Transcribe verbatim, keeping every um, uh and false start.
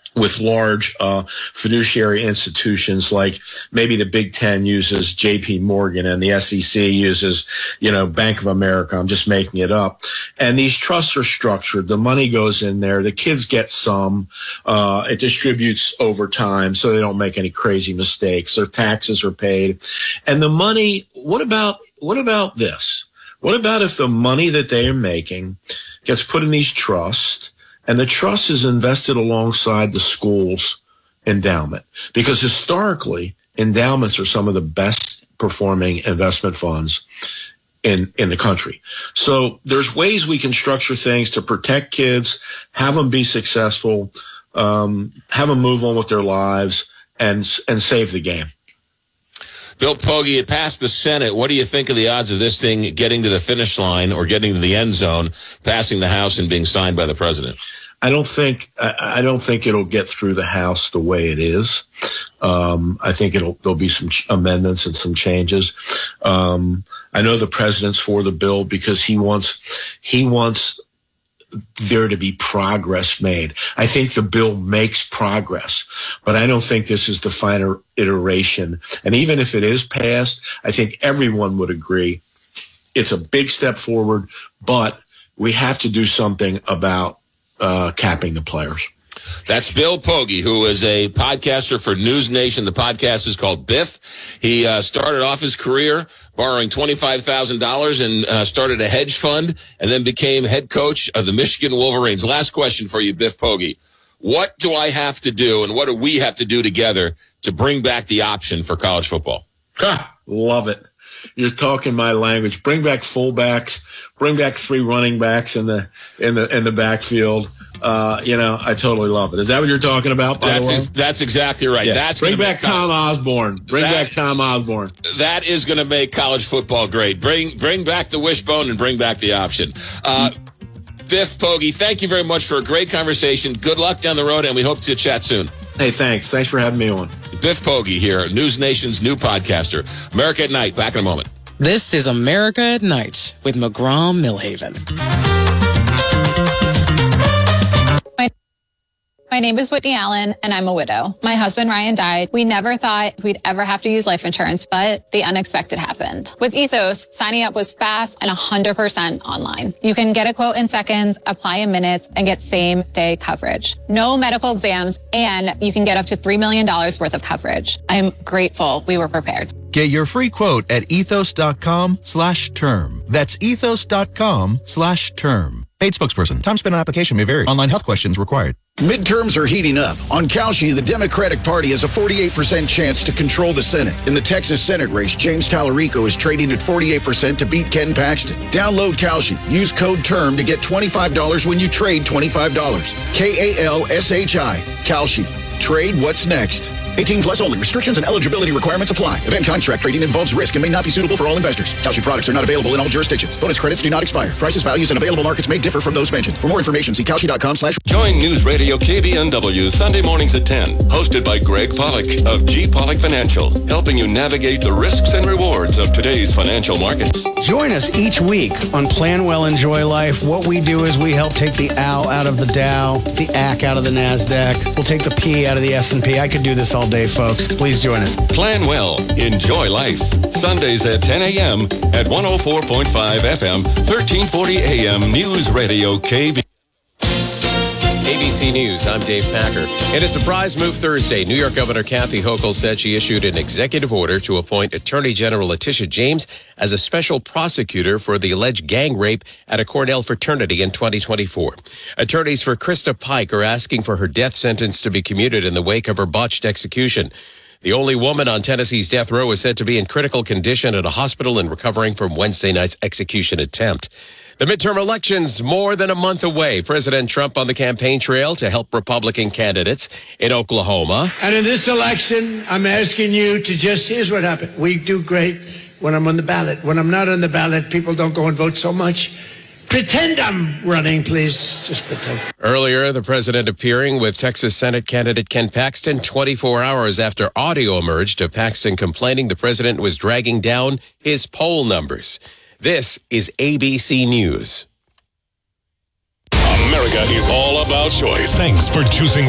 with large uh, fiduciary institutions like maybe the Big Ten uses J P Morgan and the S E C uses, you know, Bank of America. I'm just making it up. And these trusts are structured. The money goes in there. The kids get some. Uh, it distributes over time so they don't make any crazy mistakes. Their taxes are paid. And the money, what about, what about this? What about if the money that they are making gets put in these trusts, and the trust is invested alongside the school's endowment? Because historically, endowments are some of the best performing investment funds in, in the country. So there's ways we can structure things to protect kids, have them be successful, um, have them move on with their lives, and, and save the game. Bill Poggi, it passed the Senate. What do you think of the odds of this thing getting to the finish line or getting to the end zone, passing the House and being signed by the president? I don't think I don't think it'll get through the House the way it is. Um, I think it'll there'll be some ch- amendments and some changes. Um, I know the president's for the bill because he wants he wants there to be progress made. I think the bill makes progress, but I don't think this is the final iteration. And even if it is passed, I think everyone would agree it's a big step forward, but we have to do something about uh, capping the players. That's Bill Poggi, who is a podcaster for News Nation. The podcast is called Biff. He uh, started off his career borrowing twenty-five thousand dollars and uh, started a hedge fund and then became head coach of the Michigan Wolverines. Last question for you, Biff Poggi. What do I have to do and what do we have to do together to bring back the option for college football? Ah, love it. You're talking my language. Bring back fullbacks. Bring back three running backs in the in the in the backfield. Uh, you know, I totally love it. Is that what you're talking about? By That's the way? ex- that's exactly right. Yeah. That's bring back make, Tom Osborne. Bring that, back Tom Osborne. That is going to make college football great. Bring bring back the wishbone and bring back the option. Uh, Biff Poggi, thank you very much for a great conversation. Good luck down the road, and we hope to chat soon. Hey, thanks. Thanks for having me on. Biff Poggi here, News Nation's new podcaster. America at Night. Back in a moment. This is America at Night with McGraw Millhaven. My name is Whitney Allen, and I'm a widow. My husband, Ryan, died. We never thought we'd ever have to use life insurance, but the unexpected happened. With Ethos, signing up was fast and one hundred percent online. You can get a quote in seconds, apply in minutes, and get same-day coverage. No medical exams, and you can get up to three million dollars worth of coverage. I'm grateful we were prepared. Get your free quote at ethos.com slash term. That's ethos.com slash term. Paid spokesperson. Time spent on application may vary. Online health questions required. Midterms are heating up. On Kalshi, the Democratic Party has a forty-eight percent chance to control the Senate. In the Texas Senate race, James Tallarico is trading at forty-eight percent to beat Ken Paxton. Download Kalshi. Use code TERM to get twenty-five dollars when you trade twenty-five dollars. K A L S H I. Kalshi. Trade what's next. eighteen plus only. Restrictions and eligibility requirements apply. Event contract trading involves risk and may not be suitable for all investors. Kalshi products are not available in all jurisdictions. Bonus credits do not expire. Prices, values, and available markets may differ from those mentioned. For more information, see Kalshi.com slash... Join News Radio K B N W Sunday mornings at ten. Hosted by Greg Pollock of G. Pollock Financial. Helping you navigate the risks and rewards of today's financial markets. Join us each week on Plan Well, Enjoy Life. What we do is we help take the ow out of the Dow, the A C out of the NASDAQ. We'll take the P out of the S and P. I could do this all day, folks. Please join us. Plan Well, Enjoy Life. Sundays at ten a.m. at one oh four point five F M, thirteen forty A M News Radio K B. A B C News, I'm Dave Packer. In a surprise move Thursday, New York Governor Kathy Hochul said she issued an executive order to appoint Attorney General Letitia James as a special prosecutor for the alleged gang rape at a Cornell fraternity in twenty twenty-four. Attorneys for Krista Pike are asking for her death sentence to be commuted in the wake of her botched execution. The only woman on Tennessee's death row is said to be in critical condition at a hospital and recovering from Wednesday night's execution attempt. The midterm elections more than a month away. President Trump on the campaign trail to help Republican candidates in Oklahoma. And in this election, I'm asking you to just, here's what happened. We do great when I'm on the ballot. When I'm not on the ballot, people don't go and vote so much. Pretend I'm running, please. Just pretend. Earlier, the president appearing with Texas Senate candidate Ken Paxton twenty-four hours after audio emerged of Paxton complaining the president was dragging down his poll numbers. This is A B C News. America is all about choice. Thanks for choosing